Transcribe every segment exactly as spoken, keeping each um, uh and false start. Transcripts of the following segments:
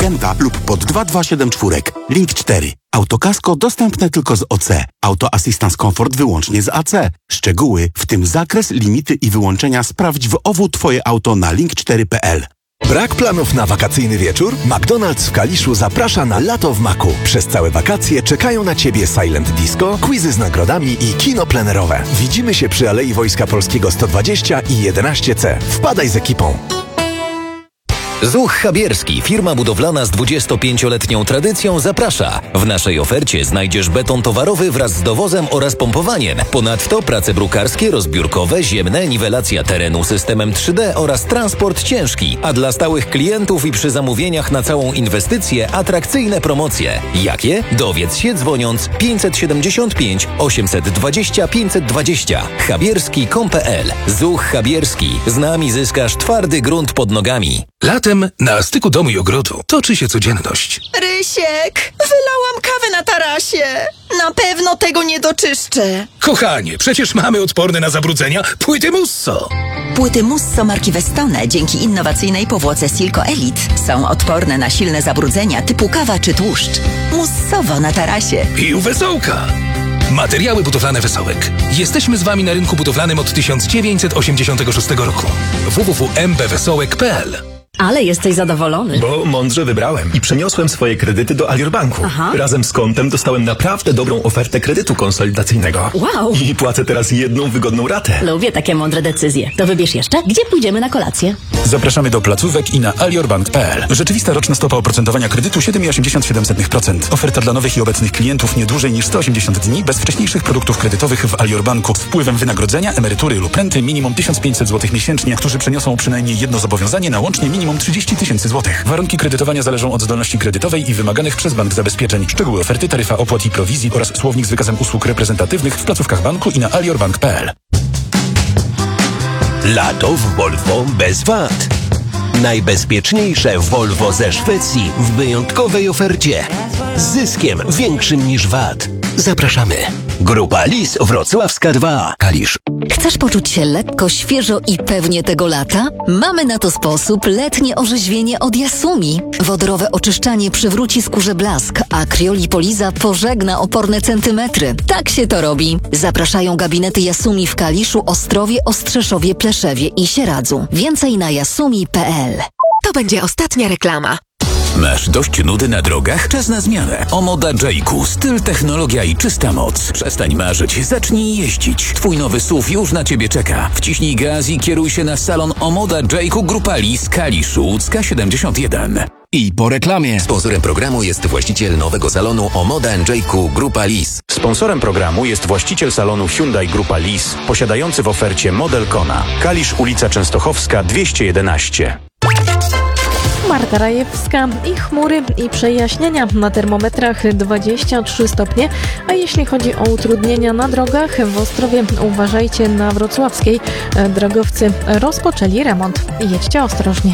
siedemka lub pod dwa dwa siedem cztery. Link cztery. Autokasko dostępne tylko z O C. Auto Assistance Comfort wyłącznie z A C. Szczegóły, w tym zakres, limity i wyłączenia sprawdź w O W Twoje auto na link cztery kropka p l. Brak planów na wakacyjny wieczór? McDonald's w Kaliszu zaprasza na Lato w Maku. Przez całe wakacje czekają na Ciebie Silent Disco, quizy z nagrodami i kino plenerowe. Widzimy się przy Alei Wojska Polskiego sto dwadzieścia i jedenaście C. Wpadaj z ekipą. Zuch Chabierski, firma budowlana z dwudziestopięcioletnią tradycją, zaprasza. W naszej ofercie znajdziesz beton towarowy wraz z dowozem oraz pompowaniem. Ponadto prace brukarskie, rozbiórkowe, ziemne, niwelacja terenu systemem trzy D oraz transport ciężki. A dla stałych klientów i przy zamówieniach na całą inwestycję atrakcyjne promocje. Jakie? Dowiedz się dzwoniąc pięćset siedemdziesiąt pięć osiemset dwadzieścia pięćset dwadzieścia. Chabierski kropka com kropka p l. Zuch Chabierski. Z nami zyskasz twardy grunt pod nogami. Latem na styku domu i ogrodu toczy się codzienność. Rysiek, wylałam kawę na tarasie. Na pewno tego nie doczyszczę. Kochanie, przecież mamy odporne na zabrudzenia płyty Musso. Płyty Musso marki Vestone dzięki innowacyjnej powłoce Silco Elite są odporne na silne zabrudzenia typu kawa czy tłuszcz. Mussowo na tarasie. I u Wesołka. Materiały budowlane Wesołek. Jesteśmy z Wami na rynku budowlanym od tysiąc dziewięćset osiemdziesiątego szóstego roku. w w w kropka m b wesołek kropka p l. Ale jesteś zadowolony. Bo mądrze wybrałem i przeniosłem swoje kredyty do Alior Banku. Aha. Razem z kontem dostałem naprawdę dobrą ofertę kredytu konsolidacyjnego. Wow. I płacę teraz jedną wygodną ratę. Lubię takie mądre decyzje. To wybierz jeszcze, gdzie pójdziemy na kolację. Zapraszamy do placówek i na aliorbank kropka p l. Rzeczywista roczna stopa oprocentowania kredytu siedem przecinek osiemdziesiąt siedem procent. Oferta dla nowych i obecnych klientów nie dłużej niż sto osiemdziesiąt dni bez wcześniejszych produktów kredytowych w Alior Banku z wpływem wynagrodzenia, emerytury lub renty minimum tysiąc pięćset złotych miesięcznie, którzy przeniosą przynajmniej jedno zobowiązanie na łącznie minimum trzydzieści tysięcy złotych. Warunki kredytowania zależą od zdolności kredytowej i wymaganych przez bank zabezpieczeń. Szczegóły oferty, taryfa opłat i prowizji oraz słownik z wykazem usług reprezentatywnych w placówkach banku i na aliorbank kropka p l. Lato w Volvo bez V A T. Najbezpieczniejsze Volvo ze Szwecji w wyjątkowej ofercie. Z zyskiem większym niż V A T. Zapraszamy. Grupa Lis Wrocławska dwa. Kalisz. Chcesz poczuć się lekko, świeżo i pewnie tego lata? Mamy na to sposób: letnie orzeźwienie od Yasumi. Wodorowe oczyszczanie przywróci skórze blask, a Kriolipoliza pożegna oporne centymetry. Tak się to robi. Zapraszają gabinety Yasumi w Kaliszu, Ostrowie, Ostrzeszowie, Pleszewie i Sieradzu. Więcej na yasumi kropka p l. To będzie ostatnia reklama. Masz dość nudy na drogach? Czas na zmianę. Omoda Jayku. Styl, technologia i czysta moc. Przestań marzyć, zacznij jeździć. Twój nowy S U V już na Ciebie czeka. Wciśnij gaz i kieruj się na salon Omoda Jayku Grupa Lis Kaliszu Łódzka siedemdziesiąt jeden. I po reklamie. Sponsorem programu jest właściciel nowego salonu Omoda Jayku Grupa Lis. Sponsorem programu jest właściciel salonu Hyundai Grupa Lis, posiadający w ofercie model Kona. Kalisz, ulica Częstochowska dwieście jedenaście. Marta Rajewska i chmury i przejaśnienia na termometrach dwadzieścia trzy stopnie, a jeśli chodzi o utrudnienia na drogach, w Ostrowie uważajcie na Wrocławskiej. Drogowcy rozpoczęli remont. Jedźcie ostrożnie.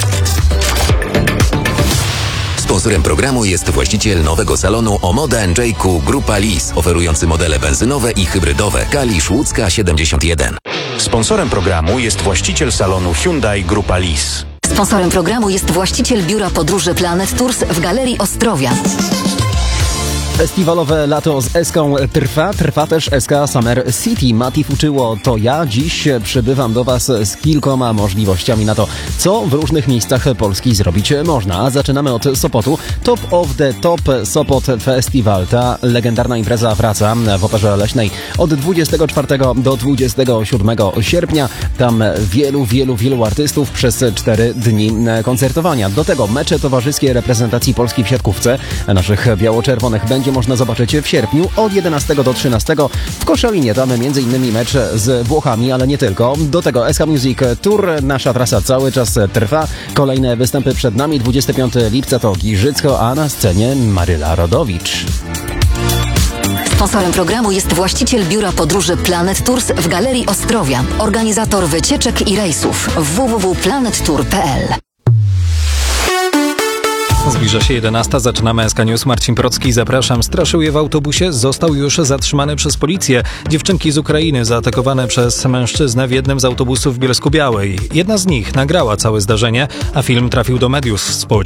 Sponsorem programu jest właściciel nowego salonu Omoda Jayku Grupa Lis, oferujący modele benzynowe i hybrydowe. Kalisz Łódzka siedemdziesiąt jeden. Sponsorem programu jest właściciel salonu Hyundai Grupa Lis. Sponsorem programu jest właściciel biura podróży Planet Tours w Galerii Ostrowia. Festiwalowe lato z Eską trwa, trwa też Eska Summer City. Mati Fuczyło to ja. Dziś przybywam do Was z kilkoma możliwościami na to, co w różnych miejscach Polski zrobić można. A zaczynamy od Sopotu. Top of the Top Sopot Festival. Ta legendarna impreza wraca w Operze Leśnej od dwudziestego czwartego do dwudziestego siódmego sierpnia. Tam wielu, wielu, wielu artystów przez cztery dni koncertowania. Do tego mecze towarzyskie reprezentacji Polski w siatkówce naszych biało-czerwonych będzie można zobaczyć w sierpniu od jedenastego do trzynastego w Koszalinie. Tam między innymi mecz z Włochami, ale nie tylko. Do tego S K Music Tour. Nasza trasa cały czas trwa. Kolejne występy przed nami. dwudziestego piątego lipca to Giżycko, a na scenie Maryla Rodowicz. Sponsorem programu jest właściciel biura podróży Planet Tours w Galerii Ostrowia. Organizator wycieczek i rejsów w w w kropka planet tour kropka p l. Zbliża się jedenasta, zaczynamy S K News. Marcin Procki, zapraszam. Straszył je w autobusie, został już zatrzymany przez policję. Dziewczynki z Ukrainy zaatakowane przez mężczyznę w jednym z autobusów w Bielsku-Białej. Jedna z nich nagrała całe zdarzenie, a film trafił do mediów społecznościowych.